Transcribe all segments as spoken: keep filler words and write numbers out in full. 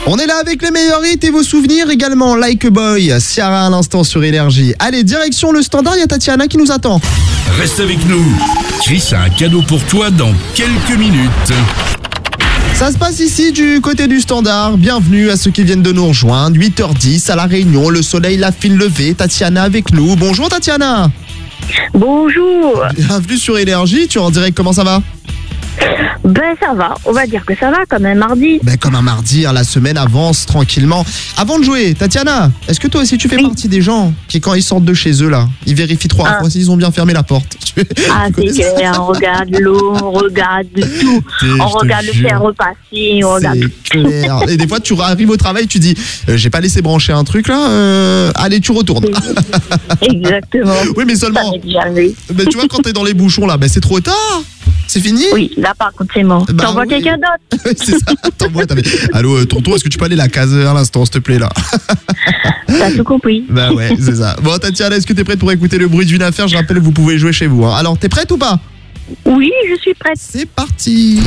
On est là avec les meilleurs hits et vos souvenirs également. Like a Boy, Ciara à l'instant sur Énergie. Allez, direction le standard, il y a Tatiana qui nous attend. Reste avec nous. Chris a un cadeau pour toi dans quelques minutes. Ça se passe ici du côté du standard. Bienvenue à ceux qui viennent de nous rejoindre. huit heures dix à La Réunion, le soleil la fine levée. Tatiana avec nous. Bonjour Tatiana. Bonjour. Bienvenue sur Énergie. Tu es en direct, comment ça va? Ben ça va, on va dire que ça va comme un mardi. Ben comme un mardi, hein, la semaine avance tranquillement. Avant de jouer, Tatiana, est-ce que toi aussi tu fais Oui. partie des gens qui quand ils sortent de chez eux là, ils vérifient trois Ah. fois s'ils ont bien fermé la porte? Tu- Ah tu connais c'est ça? clair, on regarde l'eau, on regarde tout, Je on te regarde le jure. fer repasser, on regarde. C'est clair. Et des fois, tu arrives au travail, tu dis, euh, j'ai pas laissé brancher un truc là, euh, allez, tu retournes. Exactement. Oui, mais Ça seulement, m'est déjà arrivé. ben, tu vois, quand t'es dans les bouchons là, ben, c'est trop tard. C'est fini? Oui, là par contre c'est mort. Bah T'envoies oui. quelqu'un d'autre? Oui, c'est ça. T'envoies, t'as fait, allô, euh, tonton, est-ce que tu peux aller la case à l'instant, s'il te plaît là? T'as tout compris. Bah ouais, c'est ça. Bon, Tatiana, est-ce que t'es prête pour écouter le bruit d'une affaire? Je rappelle, vous pouvez jouer chez vous. Hein. Alors, t'es prête ou pas? Oui, je suis prête. C'est parti.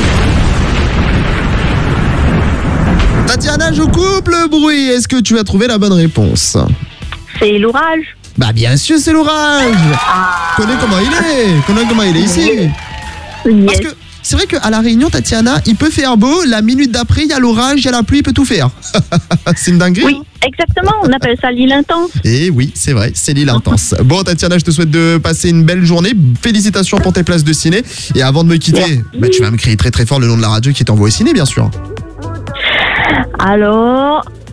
Tatiana, je coupe le bruit. Est-ce que tu as trouvé la bonne réponse? C'est l'orage. Bah bien sûr, c'est l'orage. Ah, Connais comment il est. Connais comment il est ici. Parce yes. que c'est vrai qu'à La Réunion, Tatiana, il peut faire beau. La minute d'après, il y a l'orage, il y a la pluie, il peut tout faire. C'est une dinguerie. Oui, exactement, on appelle ça l'île intense. Et oui, c'est vrai, c'est l'île intense. Bon, Tatiana, je te souhaite de passer une belle journée. Félicitations pour tes places de ciné. Et avant de me quitter, bah, tu vas me crier très très fort le nom de la radio qui t'envoie au ciné, bien sûr. Alors,